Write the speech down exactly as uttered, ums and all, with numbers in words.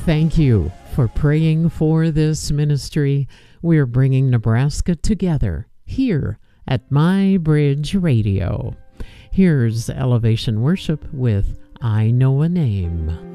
Thank you for praying for this ministry. We're bringing Nebraska together here at My Bridge Radio. Here's Elevation Worship with I Know a Name.